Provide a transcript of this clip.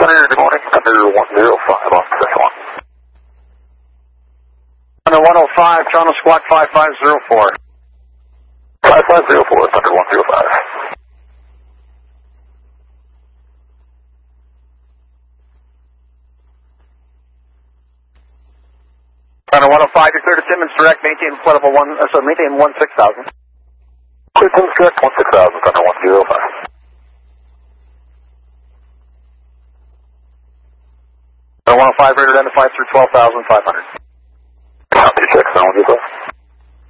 Thunder, good morning. Thunder 105 off session 1. Thunder 105, Toronto Squawk 5504. 5504, Thunder 105. Thunder 105, you're clear to Timmins direct, maintain level 1, maintain 16,000. Clear Timmins direct, 16,000, Thunder 105. Thunder 105, radar identified through 12,500. Copy, check, Thunder 105.